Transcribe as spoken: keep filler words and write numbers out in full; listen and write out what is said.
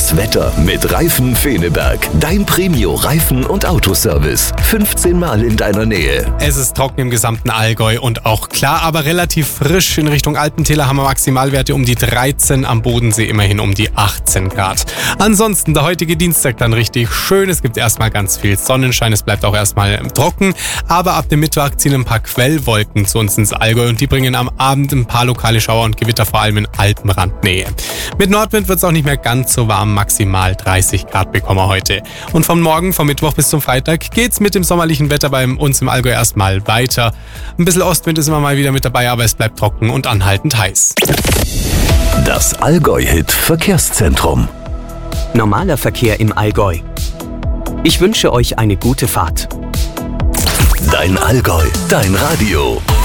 Das Wetter mit Reifen Feneberg. Dein Premio Reifen- und Autoservice. fünfzehn Mal in deiner Nähe. Es ist trocken im gesamten Allgäu und auch klar, aber relativ frisch. In Richtung Alpentäler haben wir Maximalwerte um die dreizehn, am Bodensee immerhin um die achtzehn Grad. Ansonsten der heutige Dienstag dann richtig schön. Es gibt erstmal ganz viel Sonnenschein, es bleibt auch erstmal trocken, aber ab dem Mittwoch ziehen ein paar Quellwolken zu uns ins Allgäu und die bringen am Abend ein paar lokale Schauer und Gewitter, vor allem in Alpenrandnähe. Mit Nordwind wird es auch nicht mehr ganz so warm, maximal dreißig Grad bekommen wir heute. Und vom Morgen, vom Mittwoch bis zum Freitag geht's mit dem sommerlichen Wetter bei uns im Allgäu erstmal weiter. Ein bisschen Ostwind ist immer mal wieder mit dabei, aber es bleibt trocken und anhaltend heiß. Das Allgäu-Hit Verkehrszentrum. Normaler Verkehr im Allgäu. Ich wünsche euch eine gute Fahrt. Dein Allgäu, dein Radio.